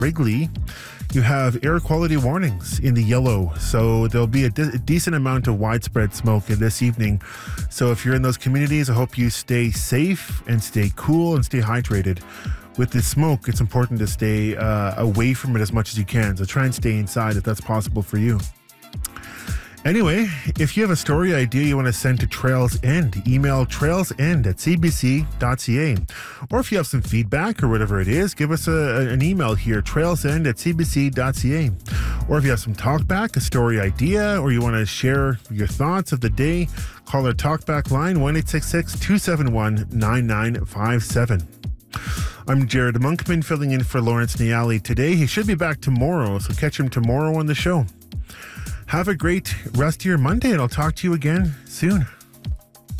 Wrigley, you have air quality warnings in the yellow. So there'll be a decent amount of widespread smoke this evening. So if you're in those communities, I hope you stay safe and stay cool and stay hydrated. With the smoke, it's important to stay away from it as much as you can. So try and stay inside if that's possible for you. Anyway, if you have a story idea you want to send to Trails End, email trailsend@cbc.ca. Or if you have some feedback or whatever it is, give us an email here, trailsend@cbc.ca. Or if you have some talkback, a story idea, or you want to share your thoughts of the day, call our talkback line, 1-866-271-9957. I'm Jared Monkman, filling in for Lawrence Niali today. He should be back tomorrow, so catch him tomorrow on the show. Have a great rest of your Monday, and I'll talk to you again soon.